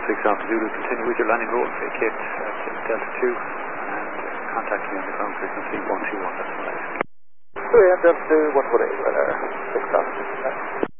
6 Alpha Zulu, continue with your landing roll, vacate Delta 2, and contact me on the ground frequency 121.5. 2 AM Delta 2, 148, radar 6 Alpha.